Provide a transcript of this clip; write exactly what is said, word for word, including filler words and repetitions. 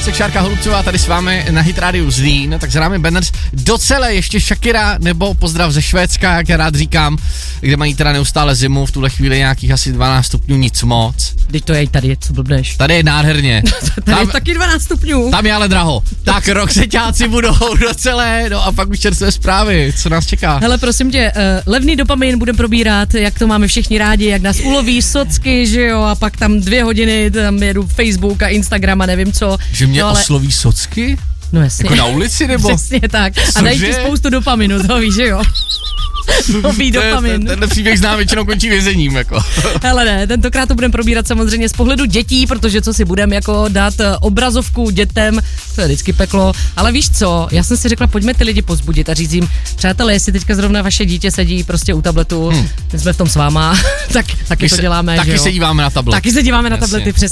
Vácek Šárka Holubcová tady s vámi na Hit Radio Zlín, tak známe Banners, docela ještě Shakira nebo pozdrav ze Švédska, jak já rád říkám, kde mají teda neustále zimu, v tuhle chvíli nějakých asi dvanáct stupňů, nic moc. Teď to je tady, co blbneš. Tady je nádherně. Tady je taky dvanáct stupňů. Tam je ale draho. Tak roxeťáci budou docelé, no a pak už čerstvé zprávy, co nás čeká. Hele, prosím tě, uh, levný dopamin budeme probírat, jak to máme všichni rádi, jak nás uloví socky, že jo, a pak tam dvě hodiny, tam jedu Facebook a Instagram a nevím co. Že mě no, ale... osloví socky? No jasně. Jako na ulici nebo? Přesně tak. Cože? A dají ti spoustu dopaminu, to víš, že jo. Nový dopamin. Ten, tenhle příběh znám většinou končí vězením, jako. Hele ne, tentokrát to budeme probírat samozřejmě z pohledu dětí, protože co si budeme jako dát obrazovku dětem, to je vždycky peklo, ale víš co, já jsem si řekla, pojďme ty lidi pozbudit a říct jim, přátelé, jestli teďka zrovna vaše dítě sedí prostě u tabletu, hmm. my jsme v tom s váma, tak taky my to děláme, Taky že jo? se díváme na tablet. Taky se díváme na tablety, přesně.